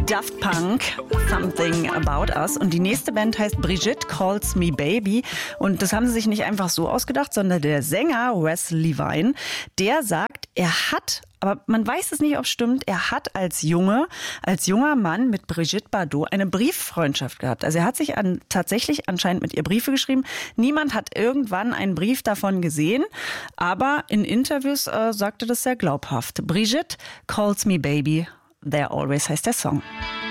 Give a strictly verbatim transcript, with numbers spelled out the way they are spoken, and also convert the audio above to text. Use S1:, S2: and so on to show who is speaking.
S1: Daft Punk, Something About Us. Und die nächste Band heißt Brigitte Calls Me Baby. Und das haben sie sich nicht einfach so ausgedacht, sondern der Sänger Wes Levine, der sagt, er hat, aber man weiß es nicht, ob es stimmt, er hat als Junge, als junger Mann mit Brigitte Bardot eine Brieffreundschaft gehabt. Also er hat sich an, tatsächlich anscheinend mit ihr Briefe geschrieben. Niemand hat irgendwann einen Brief davon gesehen, aber in Interviews äh, sagte das sehr glaubhaft. Brigitte Calls Me Baby, There Always heißt der Song.